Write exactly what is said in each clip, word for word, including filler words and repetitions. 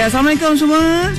Ya, Assalamualaikum semua.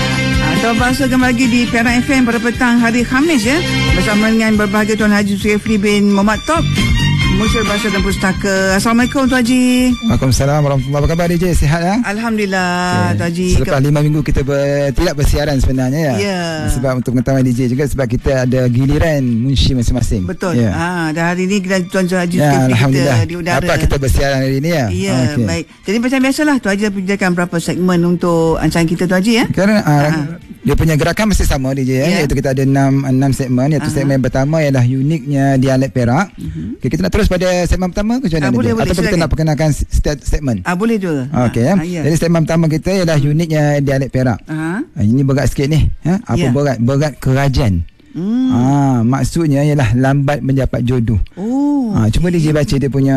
Atau bahasa kembali lagi di Perak F M pada petang hari Khamis ya. Bersama dengan berbahagia Tuan Haji Zulkifli bin Muhammad Top, Musyir Bahasa dan Pustaka. Assalamualaikum Tuan Haji. Waalaikumsalam warahmatullahi wabarakatuh. Apa khabar D J? Sihat ya? Alhamdulillah, okay. Tuan Haji. Selepas lima minggu kita ber, tidak bersiaran sebenarnya ya. Yeah. Sebab untuk pengetahuan D J juga, sebab kita ada giliran munshi masing-masing. Betul. Yeah. Ha, dan hari ini kita Tuan Haji ya, Zulkifli Alhamdulillah. kita di udara. Apa kita bersiaran hari ini ya? Ya, okay. Baik. Jadi macam biasalah Tuan Haji menyediakan berapa segmen untuk ancaman kita Tuan Haji ya. Kerana uh, dia punya gerakan mesti sama D J ya. Yeah. Iaitu kita ada enam enam segmen. Iaitu uh-huh. segmen pertama ialah uniknya dialek Perak. Uh-huh. Okay, kita nak terus pada segmen pertama ke macam mana? Ah, boleh, boleh, ataupun kita nak perkenalkan setiap segmen? Ah, boleh juga. Okey ya. Ah, ya. Jadi segmen pertama kita ialah uniknya dialek Perak. Uh-huh. Ah, ini berat sikit ni. Ha? Apa yeah. berat? Berat kerajaan. Hmm. Ah, maksudnya ialah lambat mendapat jodoh. Oh. Ah, cuba okay. D J baca dia punya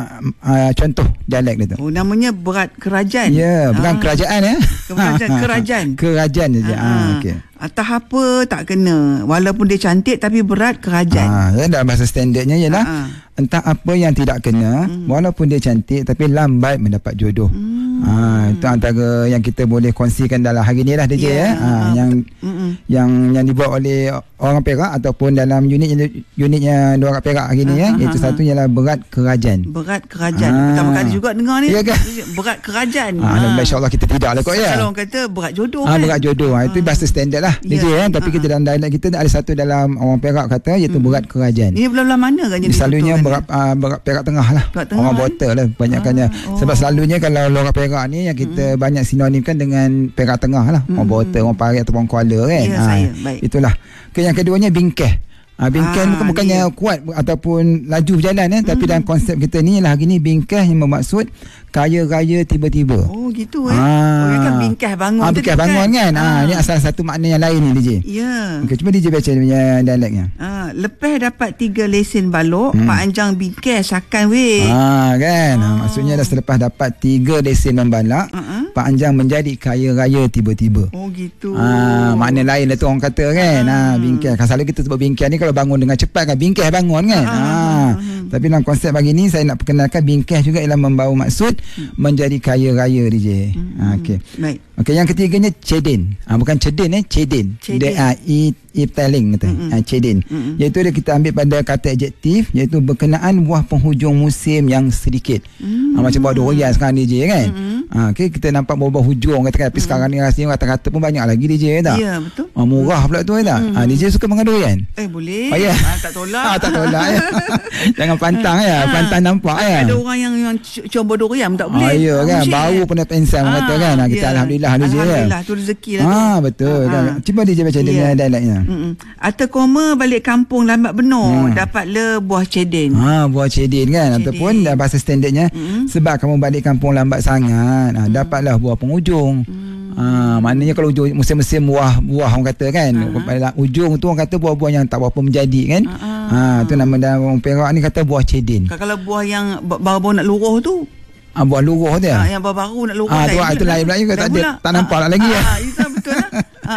uh, contoh dialek dia tu. Oh, namanya berat kerajaan. Ya, yeah, bukan ah. kerajaan ya. Kerajaan, kerajaan. Kerajaan saja. Ah, ah okey. Atah apa tak kena, walaupun dia cantik tapi berat kerajaan. Ah, ya, dalam bahasa standardnya ialah ah. entah apa yang tidak kena, hmm. walaupun dia cantik tapi lambat mendapat jodoh. Hmm. Ah, itu antara yang kita boleh kongsikan dalam hari ni lah D J yeah. ya. Ah, yang mm-mm. yang yang dibuat oleh orang Perak ataupun dalam unit unitnya orang Perak hari ni uh, ya. Uh, Itu uh, satu ialah berat kerajaan. Berat kerajaan. Ah. Pertama kali juga dengar ni. Ya kan? Berat kerajaan. Ah, alhamdulillah, insya-Allah kita tidak lah kot ya. Kalau orang kata berat jodoh ah, kan. Berat jodoh. Ah, itu bahasa standard lah D J yeah. ya. Tapi uh, kita dalam dialek kita ada satu dalam orang Perak kata iaitu mm. berat kerajaan. Ini belah-belah mana kan jadi? Selalunya berat uh, berat Perak Tengah lah. Tengah, orang Botol lah banyakkannya. Ah, oh. Sebab selalunya kalau orang Perak ni yang kita mm. banyak sinonimkan dengan Perak Tengah lah. Mm. Orang Botol, orang Parit ataupun Kuala kan. Ya, ha, saya. Baik. Itulah. Okay, yang keduanya bingkeh. Ha, bingkeh ah, bukan, bukannya dia kuat ataupun laju berjalan eh, mm. tapi dalam konsep kita ni lah hari ni bingkeh yang bermaksud kaya raya tiba-tiba. Oh gitu eh. Ah. Oh kan bingkeh bangun. Ah, bingkeh bangun kan. Ah. Ah, ni asal satu makna yang lain ni D J. Ya. Yeah. Okey, cuba D J baca dia punya dialeknya. Ah, lepas dapat tiga lesen balok, hmm. Pak Anjang bingkeh sakan weh. Ah kan. Ah. Maksudnya dah selepas dapat tiga lesen membalak, uh-huh. Pak Anjang menjadi kaya raya tiba-tiba. Oh gitu. Ah, makna lain lah tu orang kata kan. Ah, ah bingkeh. Kan selalu kita sebut bingkeh ni kalau bangun dengan cepat kan, bingkeh bangun kan. Ah. ah. Tapi dalam konsep pagi ni saya nak perkenalkan bingkeh juga ialah membawa maksud hmm. menjadi kaya raya D J. Hmm. Ah, okey. Baik. Okey, yang ketiganya cedin. Ah, bukan cedin eh, cedin. D A I Iptaling kata. Mm-hmm. Ah, cedin. Mm-hmm. Iaitu dia kita ambil pada kata adjektif iaitu berkenaan buah penghujung musim yang sedikit. Mm-hmm. Ah, macam buah durian sekarang D J kan. Mm-hmm. Ah, okay, kita nampak buah-buah hujung kata kan. Tapi mm-hmm. sekarang ni rasanya kata-kata pun banyak lagi D J tak? Ya, betul. Ah, murah pula tu tak? Mm-hmm. Ah, D J suka makan durian? Eh, boleh. Oh, yeah. ah, tak tolak. ah, tak tolak ya. Jangan pantang ya. Pantang nampak ya. Ada orang yang yang cuba durian tak boleh. Ah, ya kan. Bau pun dah pensel ah, kata kan. Ah, kita yeah. alhamdulillah D J. Alhamdulillah tu rezeki lah tu. Ah, betul ah, kan. Cuba D J baca dia yeah. dialeknya. Hmm. Atau koma balik kampung lambat benar hmm. dapat le buah cedin. Ha, buah cedin kan. Cedin. Ataupun dalam bahasa standardnya hmm. sebab kamu balik kampung lambat sangat, ha, hmm. dapatlah buah penghujung. Hmm. Ha, maknanya kalau hujung, musim-musim buah buah orang kata kan. Uh-huh. Ujung tu orang kata buah-buah yang tak berapa menjadi kan. Uh-huh. Ha, tu nama dalam orang Perak ni kata buah cedin. Kalau buah yang baru-baru nak luruh tu, ah, buah luruh dia. Ah, yang baru-baru nak luruh. Ah, tu itu lain pula juga tak ada, tak nampak ah, lagi ya. Ah, itu betul lah.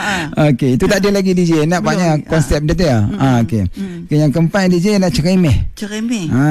Okey, itu tak ada lagi D J. Nak banyak konsep dia tu ya. Ah, okey. Okay, yang keempat D J adalah ceremeh. Ceremeh.